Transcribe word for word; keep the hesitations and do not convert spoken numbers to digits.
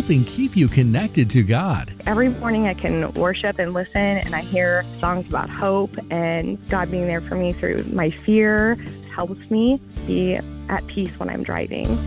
helping keep you connected to God. Every morning I can worship and listen, and I hear songs about hope and God being there for me through my fear. It helps me be at peace when I'm driving.